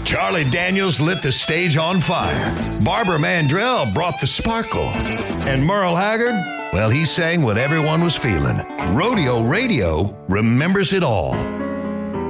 Charlie Daniels lit the stage on fire. Barbara Mandrell brought the sparkle. And Merle Haggard, well, he sang what everyone was feeling. Rodeo Radio remembers it all.